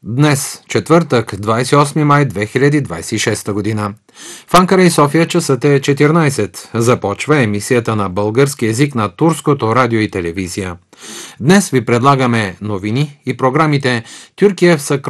Днес, четвъртък, 28 май 2026 година. В Анкара и София часът е 14. Започва емисията на български език на турското радио и телевизия. Днес ви предлагаме новини и програмите Тюркия в